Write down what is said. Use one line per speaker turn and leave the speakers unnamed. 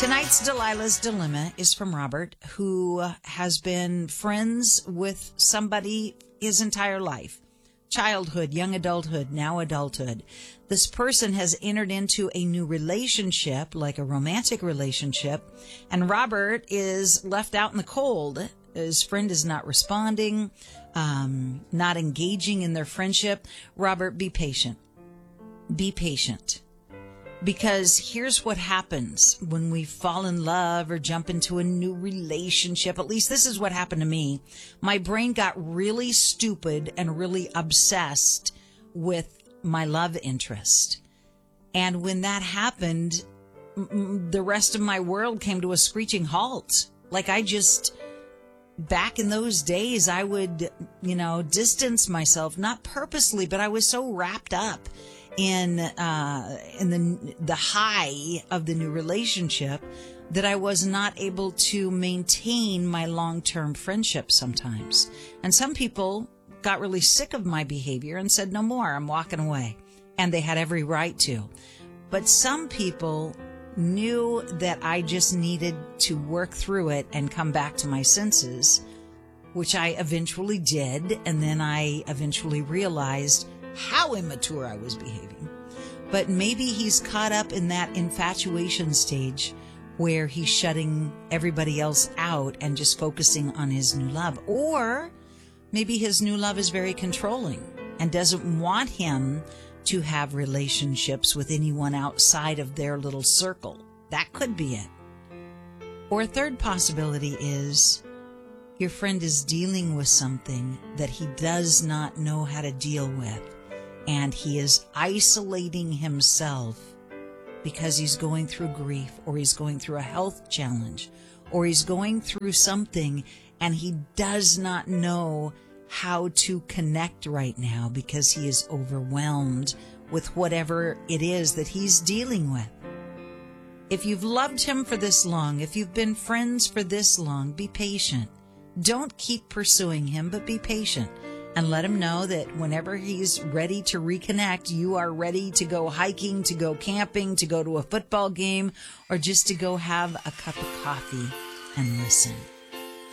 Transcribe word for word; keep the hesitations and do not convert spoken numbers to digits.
Tonight's Delilah's Dilemma is from Robert, who has been friends with somebody his entire life. Childhood, young adulthood, now adulthood. This person has entered into a new relationship, like a romantic relationship, and Robert is left out in the cold. His friend is not responding, um, not engaging in their friendship. Robert, be patient. Be patient. Because here's what happens when we fall in love or jump into a new relationship. At least this is what happened to me. My brain got really stupid and really obsessed with my love interest. And when that happened, the rest of my world came to a screeching halt. Like I just, back in those days, I would, you know, distance myself, not purposely, but I was so wrapped up in uh in the the high of the new relationship that I was not able to maintain my long-term friendship sometimes. And some people got really sick of my behavior and said, no more, I'm walking away. And they had every right to. But some people knew that I just needed to work through it and come back to my senses, which I eventually did. And then I eventually realized how immature I was behaving. But maybe he's caught up in that infatuation stage where he's shutting everybody else out and just focusing on his new love. Or maybe his new love is very controlling and doesn't want him to have relationships with anyone outside of their little circle. That could be it. Or a third possibility is your friend is dealing with something that he does not know how to deal with. And he is isolating himself because he's going through grief, or he's going through a health challenge, or he's going through something and he does not know how to connect right now because he is overwhelmed with whatever it is that he's dealing with. If you've loved him for this long, if you've been friends for this long, be patient. Don't keep pursuing him, but be patient. And let him know that whenever he's ready to reconnect, you are ready to go hiking, to go camping, to go to a football game, or just to go have a cup of coffee and listen.